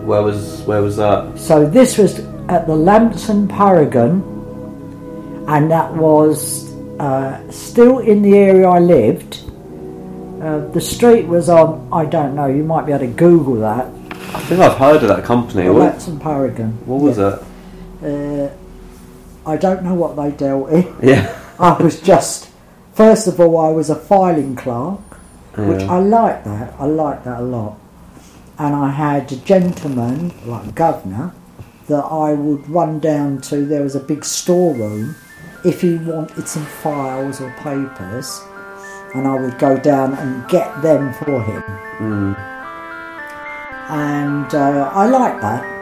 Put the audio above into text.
Where was that? So this was at the Lampson Paragon, and that was still in the area I lived. The street was on, I don't know, you might be able to Google that. I think I've heard of that company. Lampson Paragon. What was it? I don't know what they dealt in. Yeah. I was just, first of all, I was a filing clerk, which I like that. I like that a lot. And I had a gentleman, like a governor, that I would run down to. There was a big storeroom if he wanted some files or papers, and I would go down and get them for him. And I like that.